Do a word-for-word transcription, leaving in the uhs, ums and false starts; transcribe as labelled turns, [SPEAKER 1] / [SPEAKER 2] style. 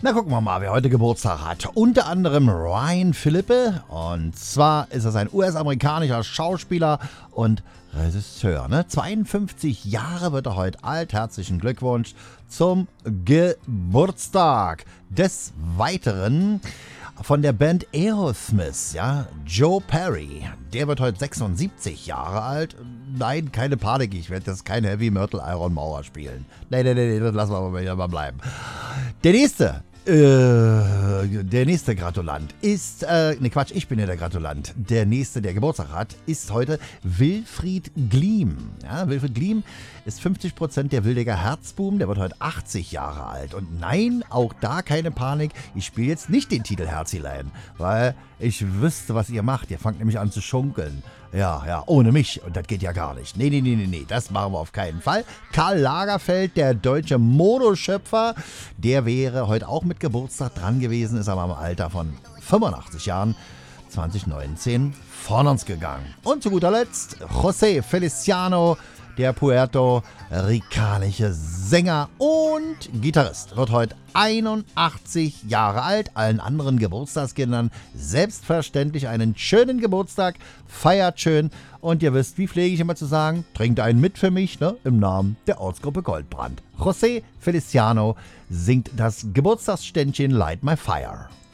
[SPEAKER 1] Na, gucken wir mal, wer heute Geburtstag hat. Unter anderem Ryan Philippe. Und zwar ist er ein U S-amerikanischer Schauspieler und Regisseur. Ne? zweiundfünfzig Jahre wird er heute alt. Herzlichen Glückwunsch zum Geburtstag. Des Weiteren von der Band Aerosmith, ja, Joe Perry. Der wird heute sechsundsiebzig Jahre alt. Nein, keine Panik, ich werde jetzt keine Heavy Metal Iron Mauer spielen. Nein, nein, nein, das lassen wir mal wieder mal bleiben. Der nächste, äh, der nächste Gratulant ist, äh, ne Quatsch, ich bin ja der Gratulant. Der nächste, der Geburtstag hat, ist heute Wilfried Gliem. Ja, Wilfried Gliem ist fünfzig Prozent der Wildecker Herzbuben, der wird heute achtzig Jahre alt. Und nein, auch da keine Panik, ich spiele jetzt nicht den Titel Herzilein, weil ich wüsste, was ihr macht. Ihr fangt nämlich an zu schunkeln. Ja, ja, ohne mich. Und das geht ja gar nicht. Nee, nee, nee, nee, nee, das machen wir auf keinen Fall. Karl Lagerfeld, der deutsche Modeschöpfer, der wäre heute auch mit Geburtstag dran gewesen, ist aber im Alter von fünfundachtzig Jahren zwanzig neunzehn von uns gegangen. Und zu guter Letzt José Feliciano, der puerto-ricanische Sänger und Gitarrist, wird heute einundachtzig Jahre alt. Allen anderen Geburtstagskindern selbstverständlich einen schönen Geburtstag, feiert schön und ihr wisst, wie pflege ich immer zu sagen, trinkt einen mit für mich, ne, im Namen der Ortsgruppe Goldbrand. José Feliciano singt das Geburtstagsständchen Light My Fire.